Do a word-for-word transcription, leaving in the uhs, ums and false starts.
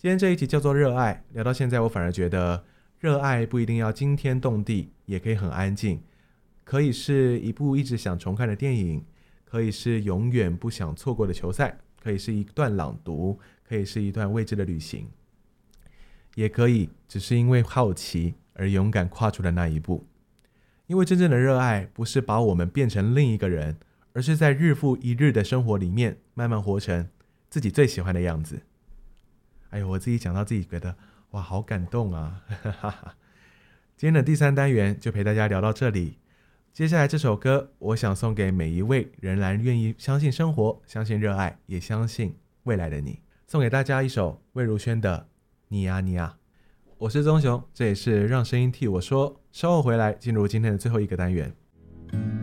今天这一集叫做热爱，聊到现在我反而觉得热爱不一定要惊天动地，也可以很安静，可以是一部一直想重看的电影，可以是永远不想错过的球赛，可以是一段朗读，可以是一段未知的旅行，也可以只是因为好奇而勇敢跨出的那一步。因为真正的热爱不是把我们变成另一个人，而是在日复一日的生活里面慢慢活成自己最喜欢的样子。哎呦，我自己讲到自己觉得哇好感动啊今天的第三单元就陪大家聊到这里，接下来这首歌我想送给每一位仍然愿意相信生活，相信热爱，也相信未来的你，送给大家一首魏如萱的你呀你呀。我是宗雄，这也是让声音替我说，稍后回来进入今天的最后一个单元。